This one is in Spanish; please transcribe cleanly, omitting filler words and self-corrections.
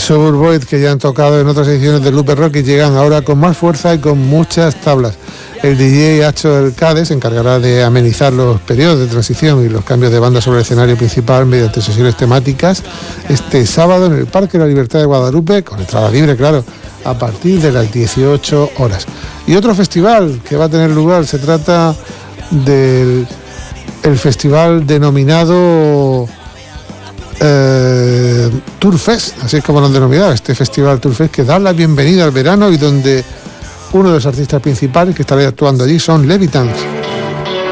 Suburboid, que ya han tocado en otras ediciones de Lupe Rock y llegan ahora con más fuerza y con muchas tablas. El DJ Hacho Arcade se encargará de amenizar los periodos de transición y los cambios de banda sobre el escenario principal mediante sesiones temáticas este sábado en el Parque de la Libertad de Guadalupe, con entrada libre, claro, a partir de las 18 horas. Y otro festival que va a tener lugar, se trata del festival denominado Tourfest, así es como lo han denominado, este festival Tourfest, que da la bienvenida al verano y donde uno de los artistas principales que estará actuando allí son Levitans.